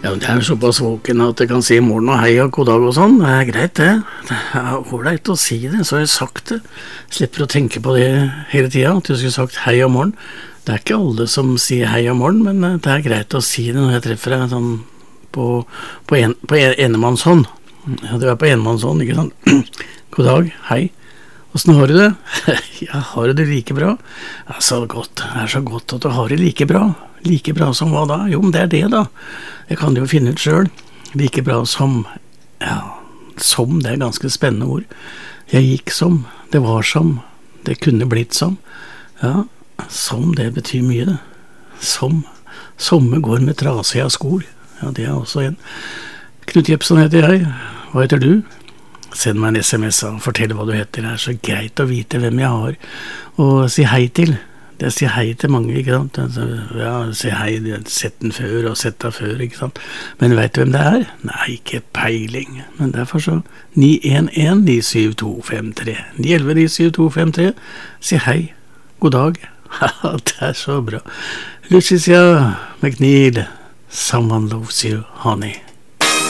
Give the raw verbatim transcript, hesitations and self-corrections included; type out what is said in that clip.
Ja, det er såpass våken at jeg kan si morgen og hei og god dag og sånn. Det er greit det. Det er ordentlig å si det, så har jeg sagt det. Slipper å tenke på det hele tiden, at du skulle sagt hei og morgen. Det er ikke alle som sier hei og morgen, men det er greit å si det når jeg treffer deg sånn på, på, en, på en, enemannshånd. Ja, du er på enmannshånd, ikke sant? God dag, hei. Hvordan har du det? Ja, har du det like bra? Ja, så godt. Det er så godt at du har det like bra. Like bra som hva da? Jo, men det er det da. Jeg kan jo finne ut selv. Like bra som, ja, som, det er ganske spennende ord. Jeg gikk som, det var som, det kunne blitt som. Ja, som, det betyr mye det. Som, somme går med trasig av skor. Ja, det er også en. Knut Jepsen heter jeg. Hva heter du? Send meg en sms og fortell hva du heter. Det er så greit å vite hvem jeg har og si hei til. Det sier hei til mange, ikke sant? Ja, si hei, sett den før og sett den før, ikke sant? Men vet du hvem det er? Nei, ikke peiling. Men derfor så ni en en ni syv to fem tre ni elleve ni syv to fem tre. Si hei, god dag. Det er så bra. Lucia McNeil, someone loves you, honey.